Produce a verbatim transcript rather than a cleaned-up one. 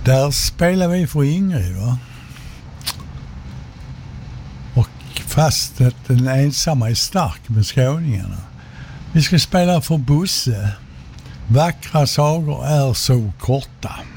Där spelar vi för Ingrid, va? Och fast att den ensamma är stark med skåningarna. Vi ska spela för Bosse. Vackra sagor är så korta.